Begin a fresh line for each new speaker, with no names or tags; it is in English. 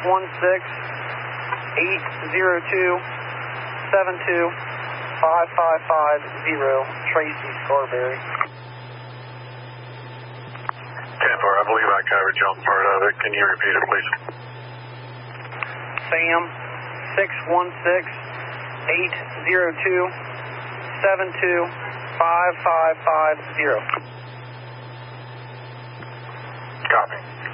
Tracy Scarberry.
10-4, I believe I covered jump part of it. Can you repeat it, please?
Sam, 616-802-725550.
Copy.